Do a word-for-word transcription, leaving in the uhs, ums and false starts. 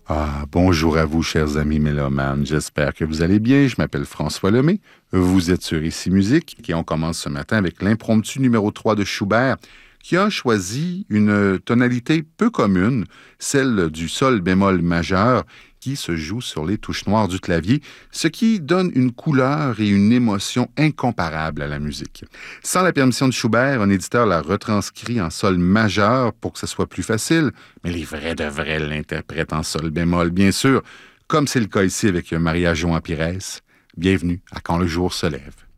Ah, bonjour à vous, chers amis mélomanes. J'espère que vous allez bien. Je m'appelle François Lemay. Vous êtes sur Ici Musique et on commence ce matin avec l'impromptu numéro trois de Schubert qui a choisi une tonalité peu commune, celle du sol bémol majeur qui se joue sur les touches noires du clavier, ce qui donne une couleur et une émotion incomparables à la musique. Sans la permission de Schubert, un éditeur l'a retranscrit en sol majeur pour que ce soit plus facile, mais les vrais de vrais l'interprètent en sol bémol, bien sûr, comme c'est le cas ici avec Maria João Pires. Bienvenue à Quand le jour se lève.